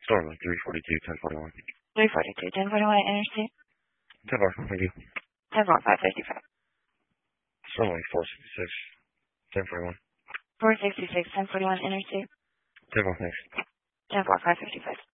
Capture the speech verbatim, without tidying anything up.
Storm like three forty-two, ten forty-one. three forty-two, ten forty-one Interstate. ten four, thank you. ten four, five fifty-five. Storm like four sixty-six, ten forty-one. four sixty-six, ten forty-one Interstate. ten four, thanks. ten four, five fifty-five.